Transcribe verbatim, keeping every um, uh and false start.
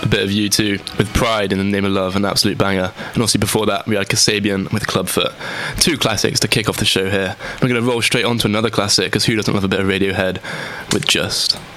a bit of U two with Pride in the Name of Love, an absolute banger. And obviously before that, we had Kasabian with Clubfoot. Two classics to kick off the show here. We're going to roll straight on to another classic, because who doesn't love a bit of Radiohead with Just?